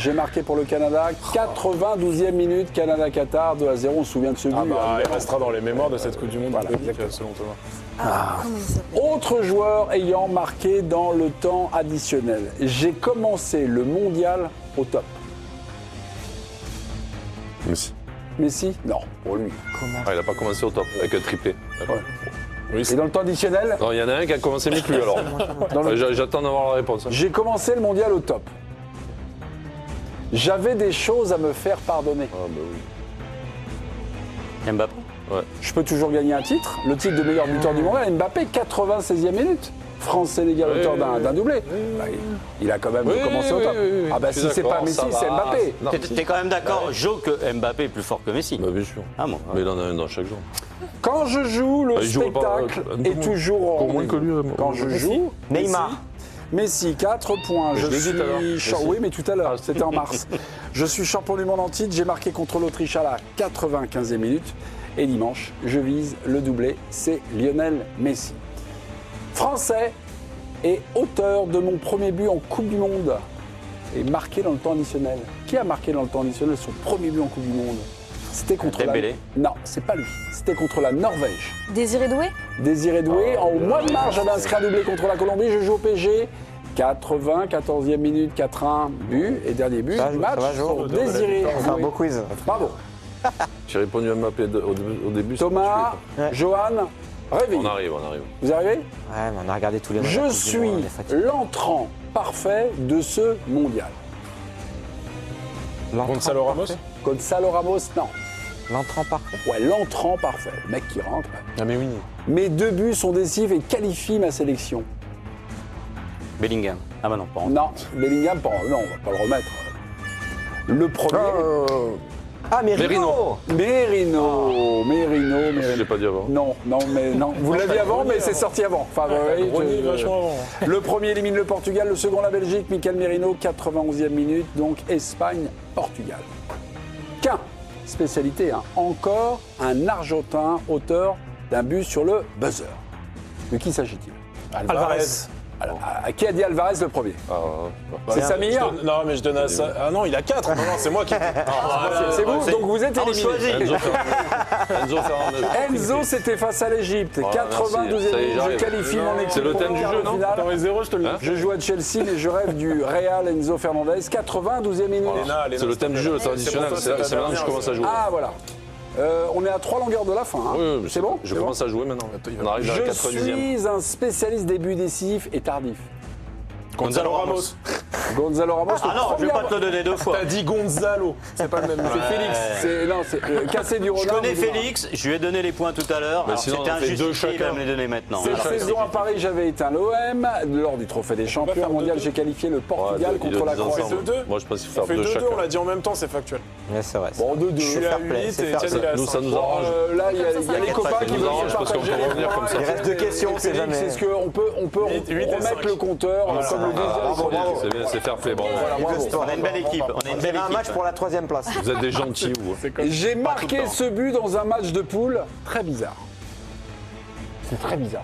j'ai marqué pour le Canada. 92e minute, Canada-Qatar, 2-0. On se souvient de ce but. Il restera dans les mémoires de cette Coupe du Monde, Voilà, selon Thomas. Comment il s'appelle? Autre joueur ayant marqué dans le temps additionnel. J'ai commencé le mondial au top. Messi. Messi? Non, pour lui. Ah, il n'a pas commencé au top avec un triplé. Ouais. Oui, Et dans le temps additionnel, Non, il y en a un qui a commencé mieux que lui alors. J'attends d'avoir la réponse. j'ai commencé le mondial au top. J'avais des choses à me faire pardonner. Ah, bah oui. Mbappé. Je peux toujours gagner un titre, le titre de meilleur buteur du mondial. Mbappé, 96e minute. France-Sénégal, auteur d'un doublé. Bah, il a quand même commencé au top. Ah bah Je si suis c'est pas d'accord, Messi, ça c'est va. Mbappé. Non, T'es quand même d'accord, Jo, que Mbappé est plus fort que Messi? Bah, bien sûr. Ah bon. Mais il en a un dans chaque jour. Quand je joue, le Il joue pas, spectacle un peu est moins. toujours au Pour moins rendez-vous. que lui, Quand je joue, Neymar. Messi, 4 points. Je l'ai dit tout à l'heure. Oui, mais tout à l'heure, c'était en mars. Je suis champion du monde en titre. J'ai marqué contre l'Autriche à la 95e minute. Et dimanche, je vise le doublé. C'est Lionel Messi. Français et auteur de mon premier but en Coupe du Monde. Et marqué dans le temps additionnel. Qui a marqué dans le temps additionnel son premier but en Coupe du Monde? C'était contre Dembélé. Non, c'est pas lui. C'était contre la Norvège. Désiré Doué? Désiré Doué. Au mois de mars, j'avais inscrit un doublé contre la Colombie. Je joue au PSG. 14e minute, 4-1, but. Et dernier but, Ça va, match ça va, Jo. pour Désiré On fait un Doué. beau quiz. Bravo. J'ai répondu à Mbappé au début. c'est Thomas, Ouais. Johan, réveillez. On arrive. Vous arrivez? Ouais, mais on a regardé tous les matchs. Je la Coupe du suis Monde, on est fatigué. l'entrant parfait de ce mondial. L'entrant Gonzalo Ramos. parfait. Gonzalo Ramos, non. L'entrant parfait. Ouais, l'entrant parfait. Le mec qui rentre. Ah, mais oui. Mes 2 buts sont décisifs et qualifient ma sélection. Bellingham. Ah bah non, pas en... Non, Bellingham, non, on va pas le remettre. Le premier, Ah, Merino. Merino. Je l'ai pas dit avant. Non, mais non. Vous l'aviez avant, mais c'est sorti avant. Enfin, oui, Grogny, vachement avant. Le premier élimine le Portugal, le second la Belgique. Michael Merino, 91e minute. Donc Espagne-Portugal. Qu'un, spécialité, hein. Encore un Argentin auteur d'un but sur le buzzer. De qui s'agit-il? Alvarez. Alors, à qui a dit Alvarez le premier? C'est Samir? Non, mais je donne à ça. Ah non, il a 4. Non, c'est moi qui. C'est vous, donc vous êtes on éliminé. choisit. Enzo Fernandez. Enzo, c'était face à l'Égypte. Voilà, 92e merci. Ça y est, minute, je j'arrive. qualifie mon équipe. C'est le thème pour du quart jeu, de non finale. T'aurais 0, je te le dis. Je joue à Chelsea, mais je rêve du Real Enzo Fernandez. 92e minute. Léna, C'est le thème du jeu, le traditionnel. pour toi, C'est c'est maintenant que je la commence à jouer. Ah, voilà. On est à 3 longueurs de la fin. Hein. Oui, c'est bon? Je C'est bon. commence à jouer maintenant. On arrive à la Je 90e. suis un spécialiste des buts décisifs et tardifs. Gonzalo Ramos. Gonzalo Ramos. Ah non, je vais pas te le donner 2 fois. T'as dit Gonzalo. C'est pas le même. C'est Félix. C'est Cassé du Je Renard. connais vous dira. Félix, je lui ai donné les points tout à l'heure. Alors sinon, c'était on en fait injustifié, deux il va chacun. me les donner maintenant. Cette Alors, saison à Paris, j'avais éteint l'OM. Lors du Trophée des Champions faire mondial, 2-2. j'ai qualifié le Portugal Ouais, contre la deux Croatie. ensemble. 2-2. Moi, je pense qu'il faut On faire fait 2 2-2, chacun. on l'a dit en même temps, c'est factuel. Ouais, c'est vrai. Bon, 2-2. Je suis à fair play, 8 c'est et fair Etienne, play. il est à Nous, 5. ça nous arrange. Là, il y a les t'inquiète copains pas, qui ça nous veulent arrange parce qu'on peut partager les revenir points. comme ça. Il reste 2 questions, on sait Félix, jamais. est-ce qu'on peut Huit et remettre cinq. le compteur Voilà. comme le disait Bravo, bravo. C'est bien, c'est fair play, bravo. Voilà, bravo. On a une belle équipe. On a une belle Un match équipe. pour la 3e place. Vous êtes des gentils, vous. J'ai tout le marqué temps. ce but dans un match de poule très bizarre. C'est très bizarre.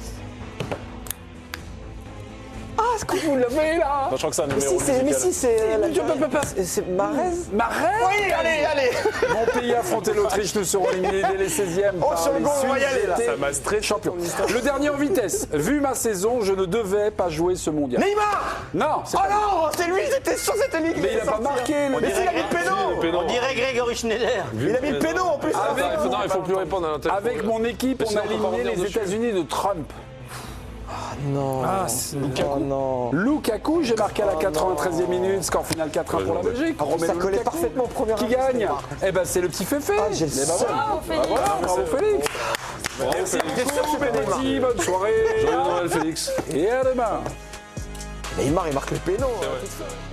Ah, est-ce que vous l'avez là? Je crois que c'est un Mais numéro si, c'est Je c'est Marez. Marais. Oui, allez. Mon pays a affronté l'Autriche, nous serons éliminés dès les 16e par sur le les goal, on va y aller, là. Sud-Étés Ça m'a stressé. champions. Le dernier en vitesse. Vu ma saison, je ne devais pas jouer ce mondial. Neymar. Non, c'est Oh pas lui. non, c'est lui, j'étais sûr que c'était lui qui Mais il allait a pas sortir. marqué le Mais s'il a mis le péno. On dirait Grégory Schneider. Il a mis le péno en plus. Non, il faut plus répondre à la tête. Avec mon équipe, Mais on sinon, a on peut pas éliminé revenir les dessus. États-Unis de Trump. Non. Oh non. Lukaku, j'ai marqué à la 93e minute, score final 4-1 pour la Belgique. Ça Romelu collait Lukaku. parfaitement au premier Qui arrêt, gagne? Neymar. Eh ben c'est le petit Féfé. Ah, j'ai le Eh ben seum. voilà. Bravo, Félix. Voilà, bravo Félix. J'étais sûr que c'était Neymar. Merci, bonne soirée. Joyeux Noël, Félix. Et à demain. Neymar, il marque le péno.